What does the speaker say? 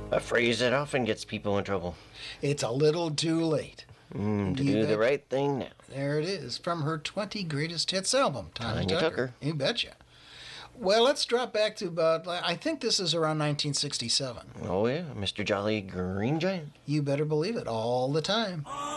A phrase that often gets people in trouble. It's a little too late. To do the right thing now. There it is, from her 20 Greatest Hits album, Tanya Tucker. You betcha. Well, let's drop back to about, I think this is around 1967. Oh, yeah, Mr. Jolly Green Giant. You better believe it, all the time.